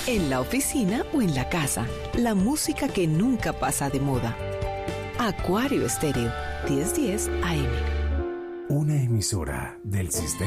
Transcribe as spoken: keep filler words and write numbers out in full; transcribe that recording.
en la oficina o en la casa. La música que nunca pasa de moda. Acuario Estéreo, diez diez A M. Una emisora del sistema.